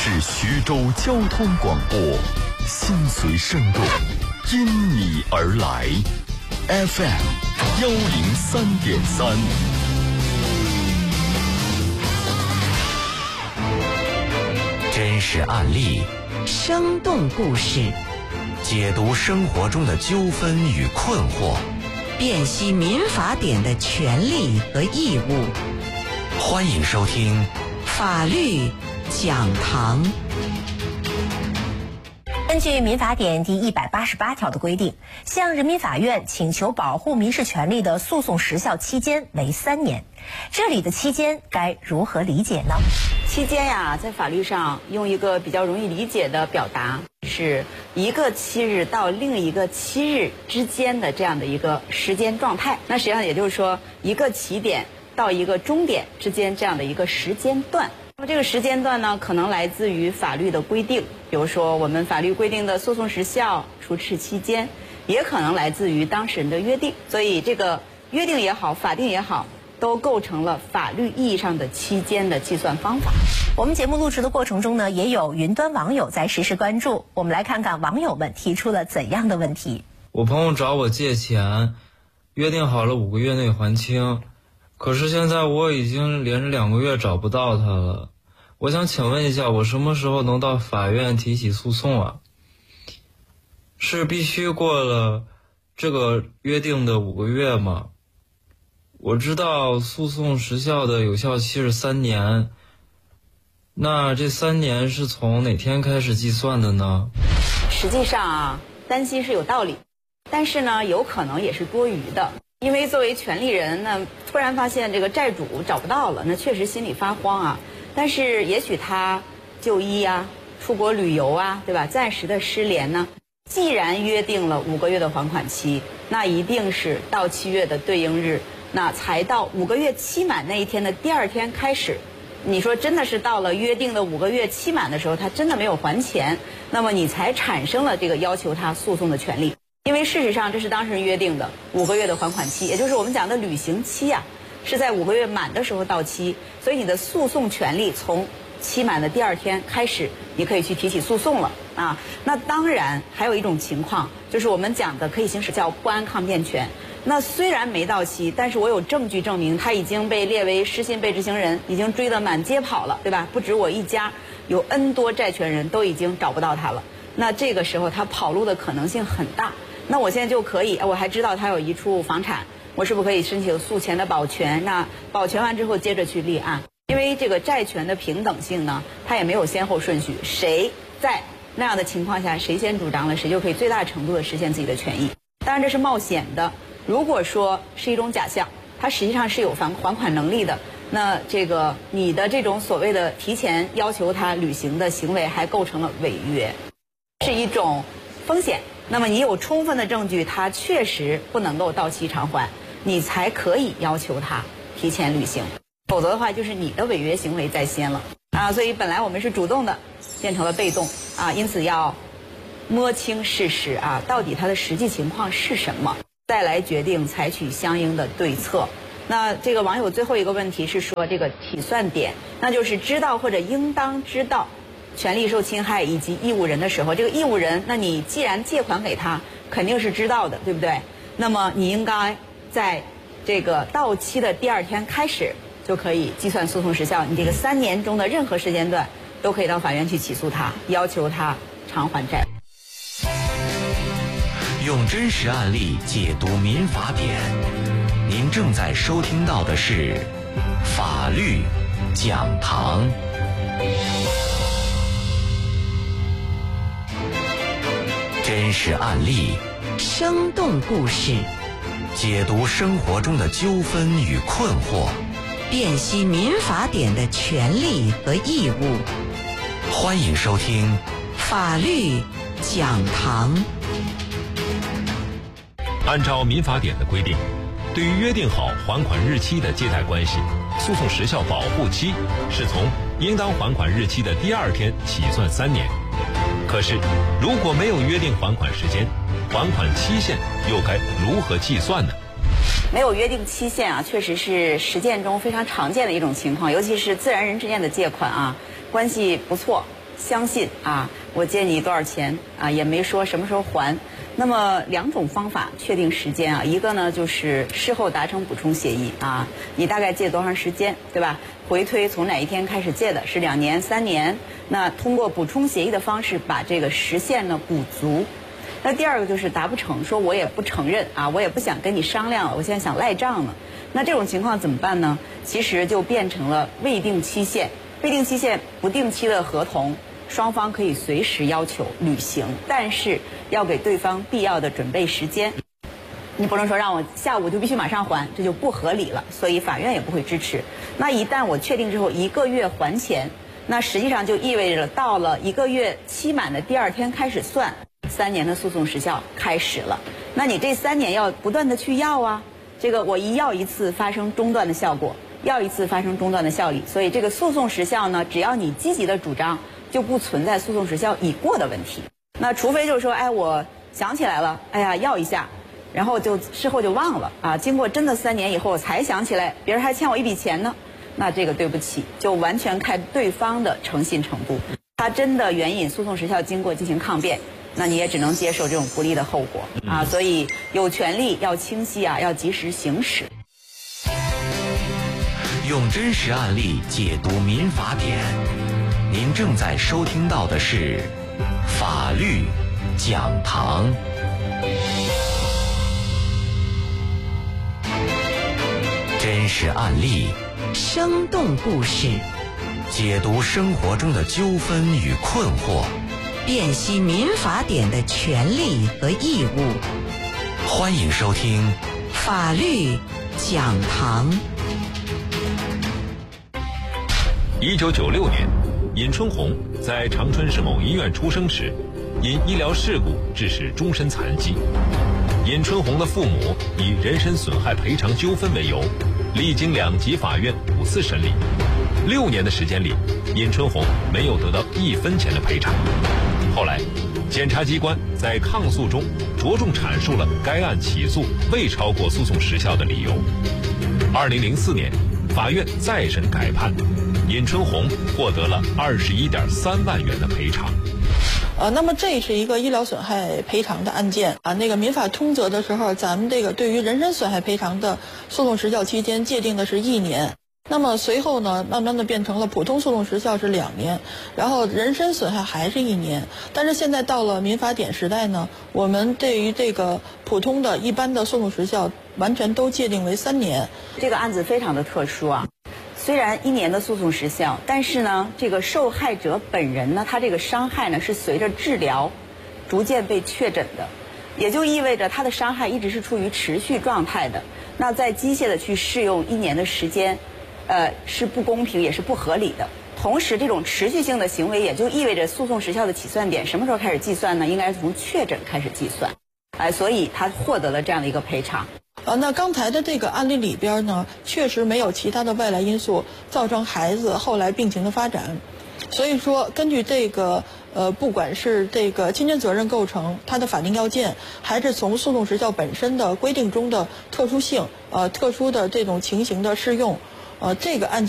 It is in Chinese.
是徐州交通广播，心随生动，因你而来。FM 103.3。 真实案例， 生动故事， 解读生活中的纠纷与困惑， 辨析民法典的权利和义务。 欢迎收听法律讲堂。 根据民法典第188条的规定，向人民法院请求保护民事权利的诉讼时效期间为3年。这里的期间该如何理解呢？ 期间呀，在法律上用一个比较容易理解的表达，是一个期日到另一个期日之间的这样的一个时间状态。那实际上也就是说，一个起点到一个终点之间这样的一个时间段。那么这个时间段呢，可能来自于法律的规定，比如说我们法律规定的诉讼时效、除斥期间，也可能来自于当事人的约定。所以这个约定也好，法定也好，都构成了法律意义上的期间的计算方法。 我们节目录制的过程中呢，也有云端网友在实时关注，我们来看看网友们提出了怎样的问题。 我朋友找我借钱，约定好了5个月内还清，可是现在我已经连着2个月找不到他了。我想请问一下，我什么时候能到法院提起诉讼啊？是必须过了这个约定的5个月吗？我知道诉讼时效的有效期是3年，那这3年是从哪天开始计算的呢？ 实际上啊，担心是有道理，但是呢，有可能也是多余的。因为作为权利人呢，突然发现这个债主找不到了，那确实心里发慌啊。但是也许他就医啊、出国旅游啊，对吧？暂时的失联呢。既然约定了5个月的还款期，那一定是到期月的对应日，那才到5个月期满那一天的第2天开始。你说真的是到了约定的5个月期满的时候，他真的没有还钱，那么你才产生了这个要求他诉讼的权利。因为事实上这是当事人约定的5个月的还款期，也就是我们讲的履行期啊，是在5个月满的时候到期，所以你的诉讼权利从期满的第2天开始，你可以去提起诉讼了啊。那当然还有一种情况，就是我们讲的可以行使叫不安抗辩权。那虽然没到期，但是我有证据证明他已经被列为失信被执行人，已经追得满街跑了，对吧？不止我一家，有 N 多债权人都已经找不到他了。那这个时候他跑路的可能性很大。那我现在就可以，我还知道他有一处房产，我是不是可以申请诉前的保全？那保全完之后接着去立案。因为这个债权的平等性呢，它也没有先后顺序，谁在那样的情况下谁先主张了，谁就可以最大程度的实现自己的权益。当然这是冒险的，如果说是一种假象，它实际上是有还款能力的，那这个你的这种所谓的提前要求他履行的行为还构成了违约，是一种风险。那么你有充分的证据他确实不能够到期偿还，你才可以要求他提前履行，否则的话就是你的违约行为在先了啊。所以本来我们是主动的，变成了被动啊，因此要摸清事实啊，到底它的实际情况是什么，再来决定采取相应的对策。那这个网友最后一个问题是说这个起算点，那就是知道或者应当知道权利受侵害以及义务人的时候，这个义务人，那你既然借款给他，肯定是知道的，对不对？那么你应该在这个到期的第2天开始就可以计算诉讼时效，你这个3年中的任何时间段都可以到法院去起诉他，要求他偿还债。 用真实案例解读民法典，您正在收听到的是法律讲堂。真实案例， 生动故事， 解读生活中的纠纷与困惑， 辨析民法典的权利和义务。 欢迎收听法律讲堂。 按照民法典的规定，对于约定好还款日期的借贷关系，诉讼时效保护期是从应当还款日期的第2天起算3年。可是如果没有约定还款时间，还款期限又该如何计算呢？ 没有约定期限啊，确实是实践中非常常见的一种情况，尤其是自然人之间的借款啊，关系不错， 相信啊，我借你多少钱啊，也没说什么时候还。那么2种方法确定时间啊，一个呢就是事后达成补充协议啊，你大概借多长时间，对吧？回推从哪一天开始借的，是2年、3年，那通过补充协议的方式把这个时限呢补足。那第二个就是达不成，说我也不承认啊，我也不想跟你商量了，我现在想赖账呢。那这种情况怎么办呢？其实就变成了未定期限、不定期的合同。双方可以随时要求履行，但是要给对方必要的准备时间。你不能说让我下午就必须马上还，这就不合理了，所以法院也不会支持。那一旦我确定之后1个月还钱，那实际上就意味着到了1个月期满的第2天开始算，3年的诉讼时效开始了。那你这3年要不断的去要啊，这个我一要一次发生中断的效果，要一次发生中断的效力，所以这个诉讼时效呢，只要你积极的主张，就不存在诉讼时效已过的问题。那除非就是说，哎，我想起来了，哎呀，要一下，然后就事后就忘了啊。经过真的3年以后，我才想起来，别人还欠我一笔钱呢。那这个对不起，就完全看对方的诚信程度。他真的援引诉讼时效经过进行抗辩，那你也只能接受这种不利的后果啊。所以有权利要清晰啊，要及时行使。 用真实案例解读民法典。您正在收听到的是法律讲堂。真实案例， 生动故事， 解读生活中的纠纷与困惑， 辨析民法典的权利和义务。 欢迎收听法律讲堂。 1996年，尹春红在长春市某医院出生时，因医疗事故致使终身残疾。尹春红的父母以人身损害赔偿纠纷为由，历经2级法院5次审理，6年的时间里，尹春红没有得到1分钱的赔偿。后来，检察机关在抗诉中着重阐述了该案起诉未超过诉讼时效的理由。2004年，法院再审改判，尹春红获得了21.3万元的赔偿。 那么这是一个医疗损害赔偿的案件啊。那个民法通则的时候，咱们这个对于人身损害赔偿的诉讼时效期间界定的是1年。那么随后呢，慢慢的变成了普通诉讼时效是2年，然后人身损害还是1年。但是现在到了民法典时代呢，我们对于这个普通的一般的诉讼时效完全都界定为3年。 这个案子非常的特殊啊。虽然1年的诉讼时效，但是呢，这个受害者本人呢，他这个伤害呢是随着治疗逐渐被确诊的，也就意味着他的伤害一直是处于持续状态的。那在机械的去适用1年的时间，是不公平也是不合理的。同时，这种持续性的行为也就意味着诉讼时效的起算点什么时候开始计算呢？应该是从确诊开始计算。所以他获得了这样的一个赔偿。 那刚才的这个案例里边呢，确实没有其他的外来因素造成孩子后来病情的发展，所以说根据这个不管是这个侵权责任构成它的法定要件，还是从诉讼时效本身的规定中的特殊性特殊的这种情形的适用这个案件